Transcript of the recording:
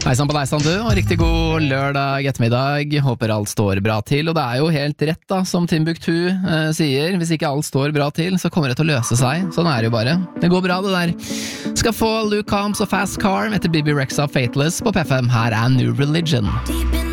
Hei sann på deg sann du, og riktig god lørdag ettermiddag. Håper alt står bra til, og det er jo helt rett da, som Timbuktu sier. Hvis ikke alt står bra til, så kommer det til å løse seg. Sånn er det jo bare. Det går bra det der. Skal få Luke Combs og Fast Car etter Bibi Rexha Faithless på P5. Her er New Religion.